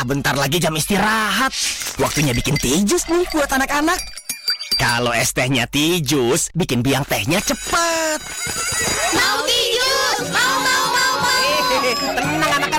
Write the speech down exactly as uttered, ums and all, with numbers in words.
bentar lagi jam istirahat. Waktunya bikin tijus nih buat anak-anak. Kalau es tehnya tijus, bikin biang tehnya cepet. Mau tijus, mau mau mau mau. Tenang anak-anak.